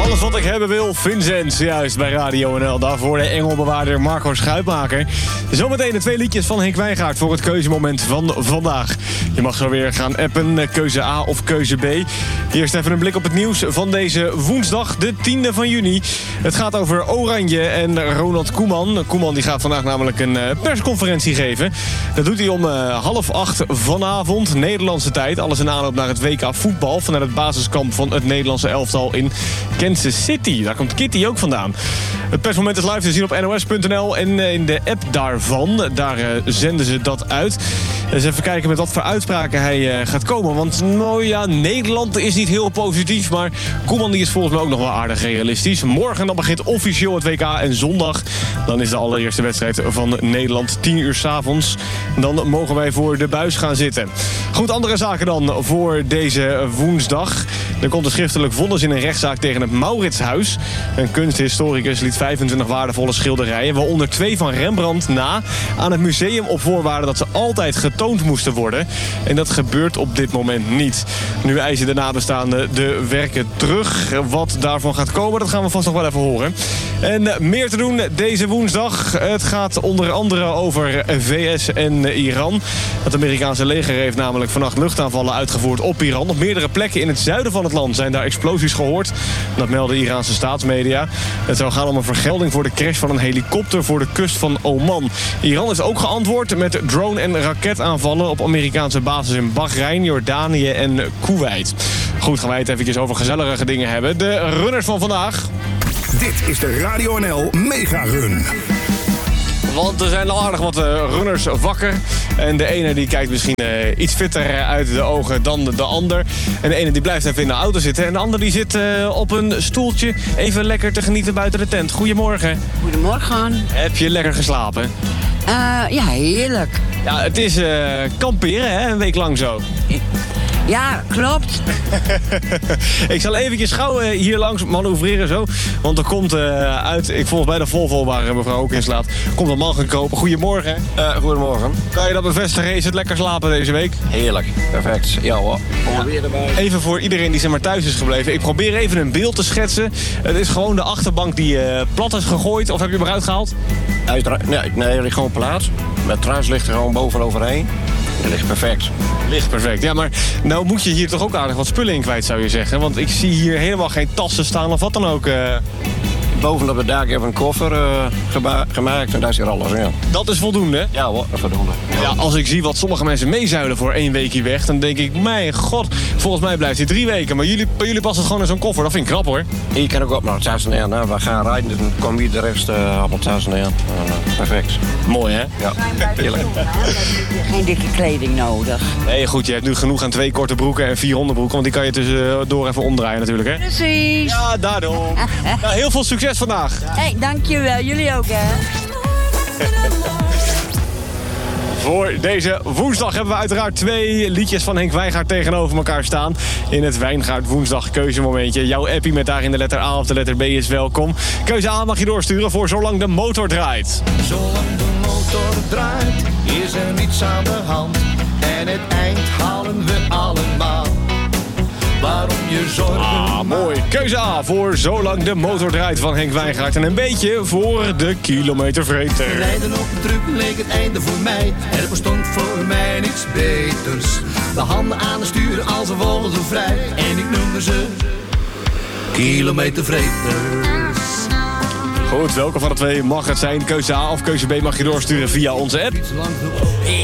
Alles wat ik hebben wil, Vincent, juist bij Radio NL. Daarvoor de engelbewaarder Marco Schuitmaker. Zometeen de 2 liedjes van Henk Wijngaard voor het keuzemoment van vandaag. Je mag zo weer gaan appen, keuze A of keuze B. Eerst even een blik op het nieuws van deze woensdag, de 10e van juni. Het gaat over Oranje en Ronald Koeman. Koeman die gaat vandaag namelijk een persconferentie geven. Dat doet hij om 7:30 vanavond, Nederlandse tijd. Alles in aanloop naar het WK voetbal vanuit het basiskamp van het Nederlandse elftal in Kansas City. Daar komt Kitty ook vandaan. Het persmoment is live te zien op nos.nl en in de app daarvan. Daar zenden ze dat uit. Dus even kijken met wat voor uitspraken hij gaat komen. Want nou ja, Nederland is niet heel positief. Maar Koeman die is volgens mij ook nog wel aardig realistisch. Morgen dan begint officieel het WK en zondag dan is de allereerste wedstrijd van Nederland 10 uur 's avonds. Dan mogen wij voor de buis gaan zitten. Goed, andere zaken dan voor deze woensdag. Er komt een schriftelijk vonnis in een rechtszaak tegen het Mauritshuis. Een kunsthistoricus liet 25 waardevolle schilderijen, waaronder 2 van Rembrandt, na aan het museum op voorwaarde dat ze altijd getoond moesten worden. En dat gebeurt op dit moment niet. Nu eisen de nabestaanden de werken terug. Wat daarvan gaat komen, dat gaan we vast nog wel even horen. En meer te doen deze woensdag. Het gaat onder andere over VS en Iran. Het Amerikaanse leger heeft namelijk vannacht luchtaanvallen uitgevoerd op Iran. Op meerdere plekken in het zuiden van het land zijn daar explosies gehoord. Dat melden Iraanse staatsmedia. Het zou gaan om een vergelding voor de crash van een helikopter voor de kust van Oman. Iran is ook geantwoord met drone- en raketaanvallen op Amerikaanse bases in Bahrein, Jordanië en Kuwait. Goed, gaan wij het eventjes over gezellige dingen hebben. De runners van vandaag. Dit is de Radio NL Mega Run. Want er zijn al aardig wat runners wakker. En de ene die kijkt misschien iets fitter uit de ogen dan de ander. En de ene die blijft even in de auto zitten. En de ander die zit op een stoeltje even lekker te genieten buiten de tent. Goedemorgen. Goedemorgen. Heb je lekker geslapen? Ja, heerlijk. Ja, het is kamperen, hè? Een week lang zo. Ja, klopt. Ik zal eventjes gauw hier langs manoeuvreren zo. Want er komt volgens mij de Volvo waar mevrouw ook in slaat, komt een man gekropen. Goedemorgen. Goedemorgen. Kan je dat bevestigen? Is het lekker slapen deze week? Heerlijk. Perfect. Ja hoor. Weer erbij. Even voor iedereen die zeg maar thuis is gebleven. Ik probeer even een beeld te schetsen. Het is gewoon de achterbank die plat is gegooid. Of heb je hem eruit gehaald? Nee, hij ligt gewoon plaat. Met truis ligt er gewoon bovenoverheen. Dat ligt perfect. Ligt perfect. Ja, maar nou moet je hier toch ook aardig wat spullen in kwijt, zou je zeggen. Want ik zie hier helemaal geen tassen staan of wat dan ook. Bovenop het dak hebben we een koffer gemaakt en daar zit alles in. Dat is voldoende? Ja hoor, dat is voldoende. Ja, als ik zie wat sommige mensen meezuilen voor 1 weekje weg, dan denk ik, mijn god, volgens mij blijft hij 3 weken. Maar bij jullie past het gewoon in zo'n koffer. Dat vind ik krap hoor. Je kan ook op naar het Tassenheer. We gaan rijden, dus dan kom je de rest op het Tassenheer. Perfect. Mooi hè? Ja, heerlijk. Geen dikke kleding nodig. Nee, goed, je hebt nu genoeg aan 2 korte broeken en 4 onderbroeken, want die kan je tussendoor even omdraaien natuurlijk hè? Precies. Ja, daardoor. Nou, heel veel succes vandaag. Hey, dankjewel. Jullie ook hè. Voor deze woensdag hebben we uiteraard 2 liedjes van Henk Wijngaard tegenover elkaar staan. In het Wijngaard woensdag keuzemomentje. Jouw appie met daarin de letter A of de letter B is welkom. Keuze A mag je doorsturen voor zolang de motor draait. Zolang de motor draait is er niets aan de hand. En het eind halen we allemaal. Waarom je zorgen mooi. Keuze A voor zolang de motor draait van Henk Wijngaard. En een beetje voor de kilometervreter. Rijden op een truck leek het einde voor mij. Er bestond voor mij niets beters. De handen aan het stuur als een wolde vrij. En ik noemde ze kilometervreters. Goed, welke van de 2 mag het zijn? Keuze A of keuze B mag je doorsturen via onze app.